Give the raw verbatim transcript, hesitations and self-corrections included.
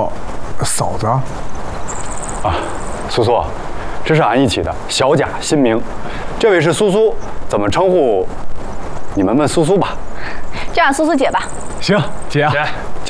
叫嫂子啊？ 啊，苏苏，这是俺一起的小贾新名，这位是苏苏，怎么称呼？你们问苏苏吧。 就让苏苏姐吧。 行，姐啊。 姐。